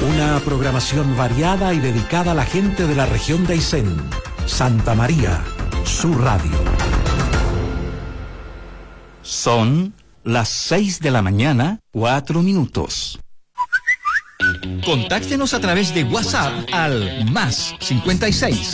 Una programación variada y dedicada a la gente de la región de Aysén. Santa María, su radio. Son las 6 de la mañana, 4 minutos. Contáctenos a través de WhatsApp al +56